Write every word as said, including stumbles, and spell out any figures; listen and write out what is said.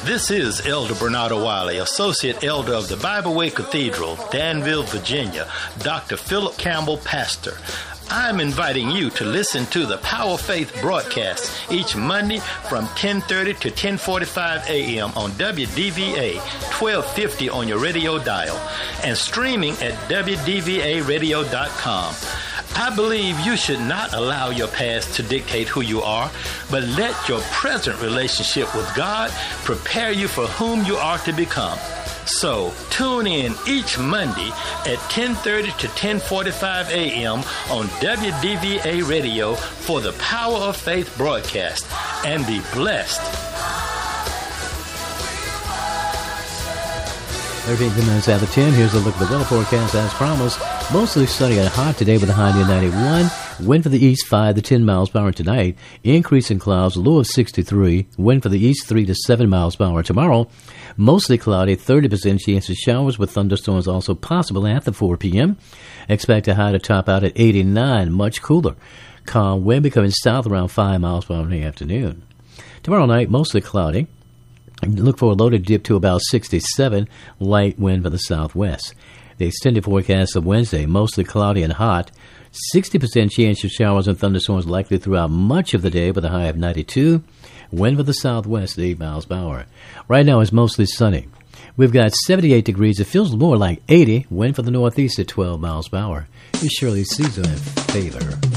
This is Elder Bernardo Wiley, Associate Elder of the Bible Way Cathedral, Danville, Virginia, Doctor Philip Campbell, Pastor. I'm inviting you to listen to the Power of Faith broadcast each Monday from ten thirty to ten forty-five a.m. on W D V A twelve fifty on your radio dial and streaming at W D V A radio dot com. I believe you should not allow your past to dictate who you are, but let your present relationship with God prepare you for whom you are to become. So, tune in each Monday at ten thirty to ten forty-five a.m. on W D V A Radio for the Power of Faith broadcast, and be blessed. thirteen minutes after ten, here's a look at the weather forecast as promised. Mostly sunny and hot today with a high near ninety-one. Wind for the east five to ten miles per hour tonight. Increase in clouds, low of sixty-three. Wind for the east three to seven miles per hour tomorrow. Mostly cloudy, thirty percent chance of showers with thunderstorms also possible after four p.m. Expect a high to top out at eighty-nine, much cooler. Calm wind becoming south around five miles per hour in the afternoon. Tomorrow night, mostly cloudy. Look for a low to dip to about sixty-seven, light wind for the southwest. The extended forecast of Wednesday, mostly cloudy and hot. sixty percent chance of showers and thunderstorms likely throughout much of the day with a high of ninety-two. Wind for the southwest at eight miles per hour. Right now it's mostly sunny. We've got seventy-eight degrees. It feels more like eighty. Wind for the northeast at twelve miles per hour. Here's Shirley Caesar in Favor.